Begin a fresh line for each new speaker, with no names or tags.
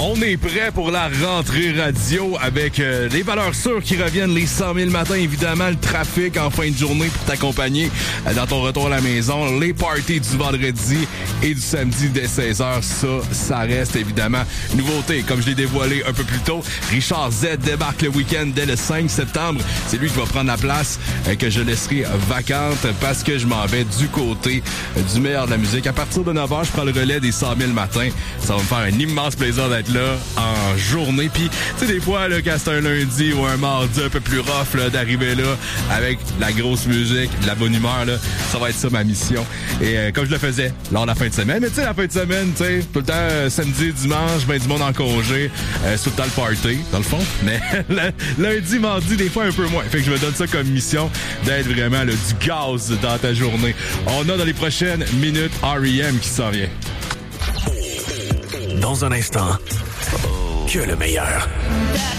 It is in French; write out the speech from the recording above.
On est prêt pour la rentrée radio avec les valeurs sûres qui reviennent, les 100 000 matins, évidemment, le trafic en fin de journée pour t'accompagner dans ton retour à la maison, les parties du vendredi et du samedi dès 16h. Ça reste évidemment nouveauté. Comme je l'ai dévoilé un peu plus tôt, Richard Z débarque le week-end dès le 5 septembre. C'est lui qui va prendre la place que je laisserai vacante parce que je m'en vais du côté du meilleur de la musique. À partir de 9h, je prends le relais des 100 000 matins. Ça va me faire un immense plaisir d'être là en journée. Puis, tu sais, des fois, là, quand c'est un lundi ou un mardi un peu plus rough, là, d'arriver là avec la grosse musique, la bonne humeur, là, ça va être ça ma mission. Et comme je le faisais lors de la fin de semaine. Mais tu sais, la fin de semaine, tu sais, tout le temps, samedi, dimanche, ben du monde en congé, c'est tout le temps le party, dans le fond. Mais lundi, mardi, des fois un peu moins. Fait que je me donne ça comme mission d'être vraiment là, du gaz dans ta journée. On a dans les prochaines minutes R.E.M. qui s'en vient.
Dans un instant, que le meilleur.